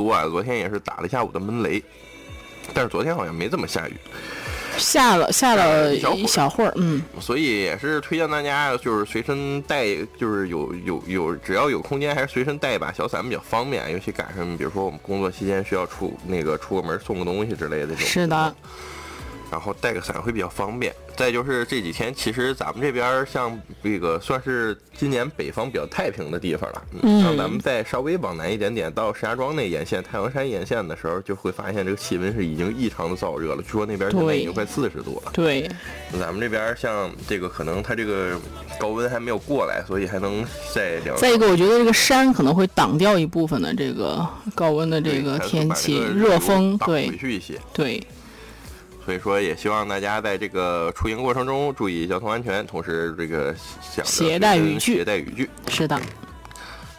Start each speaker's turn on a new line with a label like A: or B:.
A: 多啊，昨天也是打了一下午的闷雷，但是昨天好像没怎么下雨。
B: 下了一小会儿，
A: 所以也是推荐大家就是随身带，就是只要有空间还是随身带一把小伞比较方便，尤其赶上比如说我们工作期间需要出个门送个东西之类的这种。
B: 是的。
A: 然后带个伞会比较方便。再就是这几天，其实咱们这边像这个算是今年北方比较太平的地方了。像咱们再稍微往南一点点，到石家庄那沿线、太阳山沿线的时候，就会发现这个气温是已经异常的燥热了。据说那边现在已经快40度了。
B: 对，
A: 咱们这边像这个可能它这个高温还没有过来，所以还能
B: 再一个，我觉得这个山可能会挡掉一部分的这个高温的这个天气，热风对
A: 回去一些。
B: 对。
A: 所以说，也希望大家在这个出行过程中注意交通安全，同时这个携带雨具。
B: 是的。